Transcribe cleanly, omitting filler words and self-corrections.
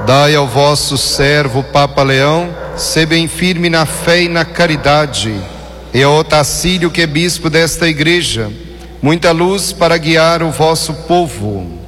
Dai ao vosso servo Papa Leão ser bem firme na fé e na caridade, e ao Otacílio, que é bispo desta igreja, muita luz para guiar o vosso povo.